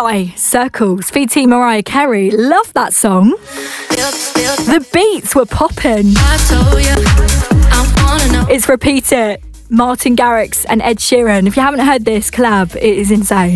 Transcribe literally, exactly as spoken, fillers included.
Sky, Circles, featuring Mariah Carey. Love that song. The beats were popping. It's Repeat It, Martin Garrix and Ed Sheeran. If you haven't heard this collab, it is insane.